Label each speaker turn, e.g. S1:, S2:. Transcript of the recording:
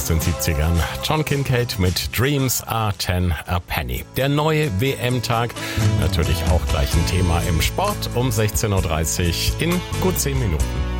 S1: aus den 70ern. John Kincaid mit Dreams Are 10 a Penny. Der neue WM-Tag, natürlich auch gleich ein Thema im Sport um 16.30 Uhr in gut 10 Minuten.